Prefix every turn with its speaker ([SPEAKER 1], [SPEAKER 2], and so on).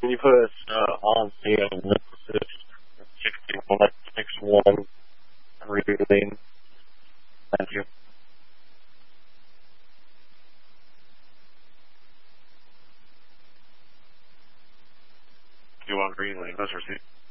[SPEAKER 1] Can you put us on the Nemesis 6161 reading? Thank you. You want green lane? Let's receive.